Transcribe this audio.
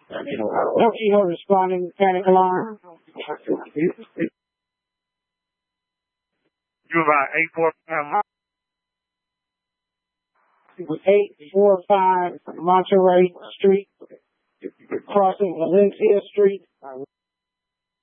LTO responding, panic alarm. You about 845. 845 Monterey Street, crossing Valencia Street.